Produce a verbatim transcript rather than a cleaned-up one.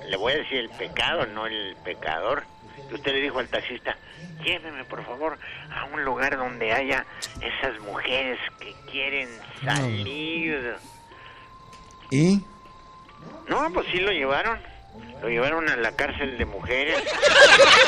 le voy a decir el pecado, no el pecador. Usted le dijo al taxista, lléveme por favor a un lugar donde haya esas mujeres que quieren salir. ¿Y? No, pues sí lo llevaron. Lo llevaron a la cárcel de mujeres.